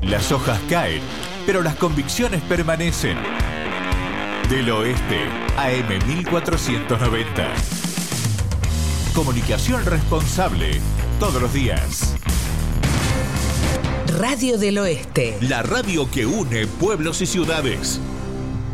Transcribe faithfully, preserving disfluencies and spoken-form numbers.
Las hojas caen, pero las convicciones permanecen. Del Oeste, A M mil cuatrocientos noventa. Comunicación responsable, todos los días. Radio del Oeste. La radio que une pueblos y ciudades.